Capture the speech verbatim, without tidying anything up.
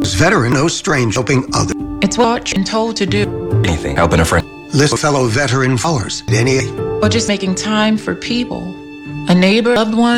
Veteran, no strange, helping others. It's what you're told to do. Anything, helping a friend. List fellow veteran followers. Any. Or just making time for people. A neighbor, loved one.